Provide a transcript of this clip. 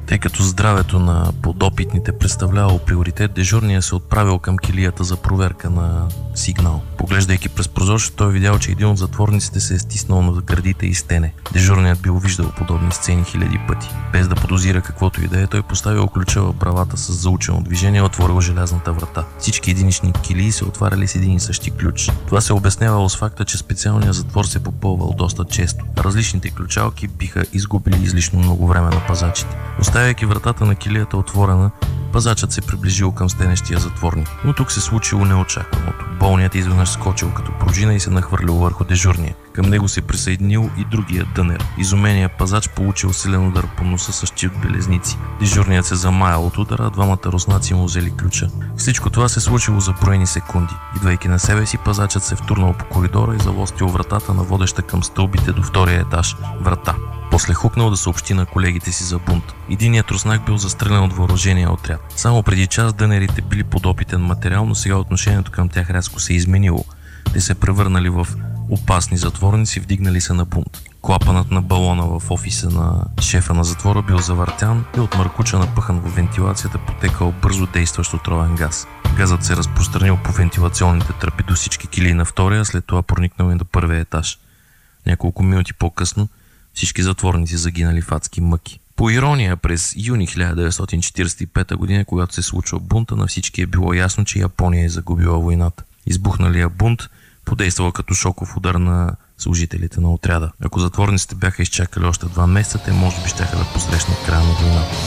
Тъй като здравето на подопитните представлявало приоритет, дежурният се отправил към килията за проверка на сигнал. Поглеждайки през прозорчето, той видял, че един от затворниците се е стиснал на гърдите и стене. Дежурният бил виждал подобни сцени хиляди пъти. Без да подозира каквото и да е, той поставил ключа в бравата с заучено движение и отворил желязната врата. Всички единични килии се отваряли с един и същи ключ. Това се обяснявало с факта, че специалният затвор се попълвал доста често. Различните ключалки биха изгубили излишно много време на пазачите. Оставяйки вратата на килията отворена, пазачът се приближил към стенещия затворник. Но тук се случило неочакваното. Болният изведнъж скочил като пружина и се нахвърлил върху дежурния. Към него се присъединил и другия дънер. Изуменият пазач получил силен удар по носа с чифт белезници. Дежурният се замаял от удара, а двамата руснаци му взели ключа. Всичко това се случило за броени секунди. Идвайки на себе си, пазачът се втурнал по коридора и залостил вратата на водеща към стълбите до втория етаж. Врата. После хукнал да съобщи на колегите си за бунт. Единият руснак бил застрелян от въоръжения отряд. Само преди час дънерите били подопитен материал, но сега отношението към тях рязко се изменило. Те се превърнали в опасни затворници, вдигнали се на бунт. Клапанът на балона в офиса на шефа на затвора бил завъртян и от маркуча напъхан в вентилацията потекал бързо действащ отровен газ. Газът се разпространил по вентилационните тръпи до всички килии на втория, след това проникнал и до първия етаж. Няколко минути по-късно всички затворници загинали в адски мъки. По ирония, през юни 1945 година, когато се случва бунта, на всички е било ясно, че Япония е загубила войната. Избухналия бунт подействал като шоков удар на служителите на отряда. Ако затворниците бяха изчакали още 2 месеца, те може би щяха да посрещнат края на войната.